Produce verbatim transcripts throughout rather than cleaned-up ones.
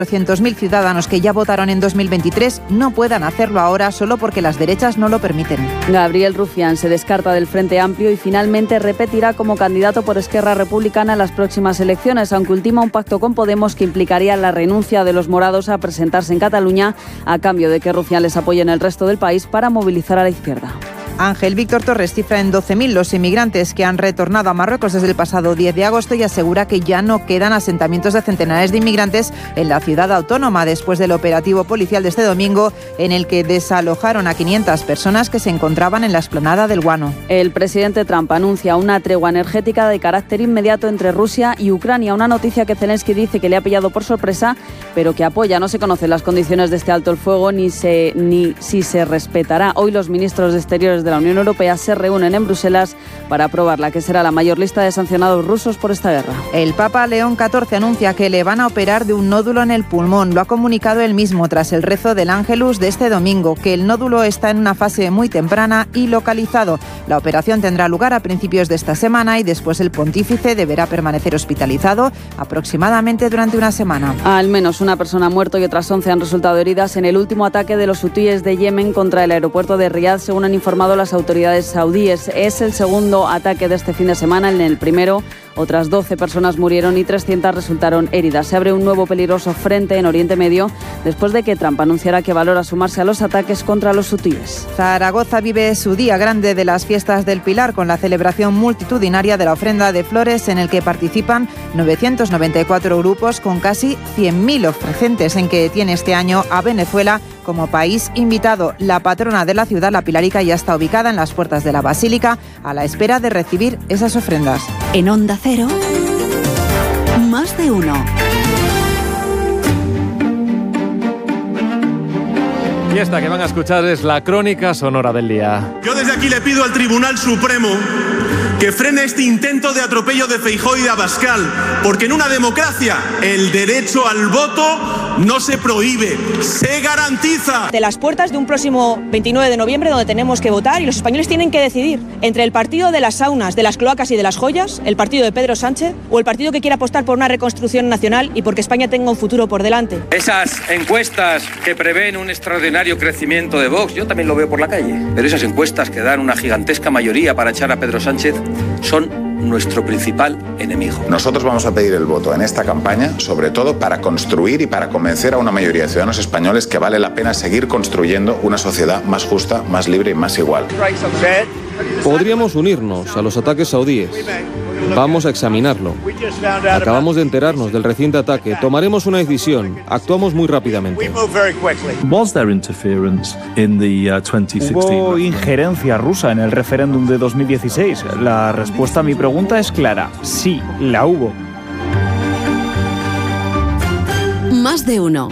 cuatrocientos mil ciudadanos que ya votaron en dos mil veintitrés no puedan hacerlo ahora solo porque las derechas no lo permiten. Gabriel Rufián se descarta del Frente Amplio y finalmente repetirá como candidato por Esquerra Republicana en las próximas elecciones, aunque ultima un pacto con Podemos que implicaría la renuncia de los morados a presentarse en Cataluña a cambio de que Rufián les apoye en el resto del país para movilizar a la izquierda. Ángel Víctor Torres cifra en doce mil los inmigrantes que han retornado a Marruecos desde el pasado diez de agosto y asegura que ya no quedan asentamientos de centenares de inmigrantes en la ciudad autónoma después del operativo policial de este domingo en el que desalojaron a quinientas personas que se encontraban en la explanada del Guano. El presidente Trump anuncia una tregua energética de carácter inmediato entre Rusia y Ucrania, una noticia que Zelensky dice que le ha pillado por sorpresa, pero que apoya. No se conocen las condiciones de este alto el fuego ni, se, ni si se respetará. Hoy los ministros de Exteriores de la Unión Europea se reúnen en Bruselas para aprobar la que será la mayor lista de sancionados rusos por esta guerra. El Papa León catorce anuncia que le van a operar de un nódulo en el pulmón. Lo ha comunicado él mismo tras el rezo del Ángelus de este domingo, que el nódulo está en una fase muy temprana y localizado. La operación tendrá lugar a principios de esta semana y después el pontífice deberá permanecer hospitalizado aproximadamente durante una semana. Al menos una persona ha muerto y otras once han resultado heridas en el último ataque de los hutíes de Yemen contra el aeropuerto de Riad, según han informado las autoridades saudíes. Es el segundo ataque de este fin de semana. En el primero, otras doce personas murieron y trescientas resultaron heridas. Se abre un nuevo peligroso frente en Oriente Medio después de que Trump anunciara que valora sumarse a los ataques contra los hutíes. Zaragoza vive su día grande de las fiestas del Pilar con la celebración multitudinaria de la ofrenda de flores en el que participan novecientos noventa y cuatro grupos con casi cien mil ofrecentes, en que tiene este año a Venezuela como país invitado. La patrona de la ciudad, la Pilarica, ya está ubicada en las puertas de la Basílica a la espera de recibir esas ofrendas. En Onda Cero, más de uno. Y esta que van a escuchar es la crónica sonora del día. Yo desde aquí le pido al Tribunal Supremo que frene este intento de atropello de Feijóo y de Abascal, porque en una democracia el derecho al voto no se prohíbe, se garantiza. De las puertas de un próximo veintinueve de noviembre donde tenemos que votar y los españoles tienen que decidir entre el partido de las saunas, de las cloacas y de las joyas, el partido de Pedro Sánchez o el partido que quiera apostar por una reconstrucción nacional y porque España tenga un futuro por delante. Esas encuestas que prevén un extraordinario crecimiento de Vox, yo también lo veo por la calle, pero esas encuestas que dan una gigantesca mayoría para echar a Pedro Sánchez son nuestro principal enemigo. Nosotros vamos a pedir el voto en esta campaña, sobre todo para construir y para convencer a una mayoría de ciudadanos españoles que vale la pena seguir construyendo una sociedad más justa, más libre y más igual. Podríamos unirnos a los ataques saudíes. Vamos a examinarlo. Acabamos de enterarnos del reciente ataque. Tomaremos una decisión. Actuamos muy rápidamente. ¿Hubo injerencia rusa en el referéndum de dos mil dieciséis? La respuesta a mi pregunta es clara. Sí, la hubo. Más de uno.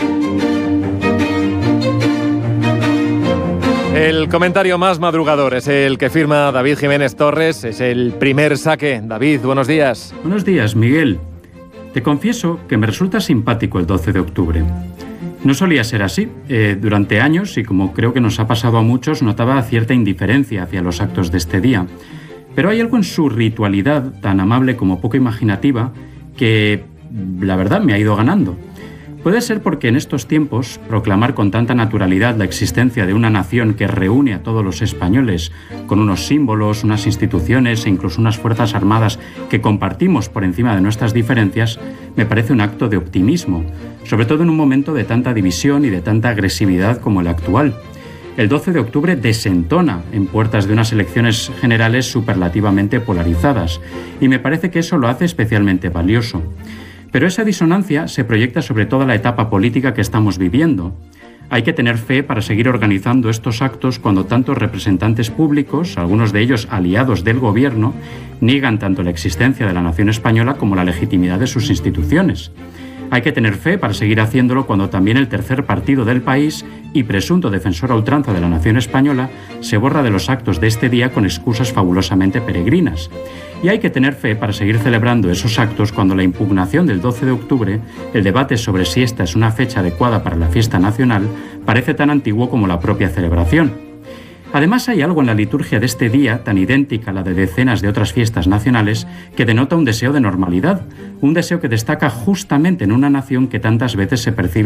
El comentario más madrugador es el que firma David Jiménez Torres. Es el primer saque. David, buenos días. Buenos días, Miguel. Te confieso que me resulta simpático el doce de octubre. No solía ser así. Eh, durante años, y como creo que nos ha pasado a muchos, notaba cierta indiferencia hacia los actos de este día. Pero hay algo en su ritualidad, tan amable como poco imaginativa, que la verdad me ha ido ganando. Puede ser porque en estos tiempos proclamar con tanta naturalidad la existencia de una nación que reúne a todos los españoles con unos símbolos, unas instituciones e incluso unas fuerzas armadas que compartimos por encima de nuestras diferencias, me parece un acto de optimismo, sobre todo en un momento de tanta división y de tanta agresividad como el actual. El doce de octubre desentona en puertas de unas elecciones generales superlativamente polarizadas y me parece que eso lo hace especialmente valioso. Pero esa disonancia se proyecta sobre toda la etapa política que estamos viviendo. Hay que tener fe para seguir organizando estos actos cuando tantos representantes públicos, algunos de ellos aliados del gobierno, niegan tanto la existencia de la nación española como la legitimidad de sus instituciones. Hay que tener fe para seguir haciéndolo cuando también el tercer partido del país y presunto defensor a ultranza de la nación española se borra de los actos de este día con excusas fabulosamente peregrinas. Y hay que tener fe para seguir celebrando esos actos cuando la impugnación del doce de octubre, el debate sobre si esta es una fecha adecuada para la fiesta nacional, parece tan antiguo como la propia celebración. Además, hay algo en la liturgia de este día, tan idéntica a la de decenas de otras fiestas nacionales, que denota un deseo de normalidad, un deseo que destaca justamente en una nación que tantas veces se percibe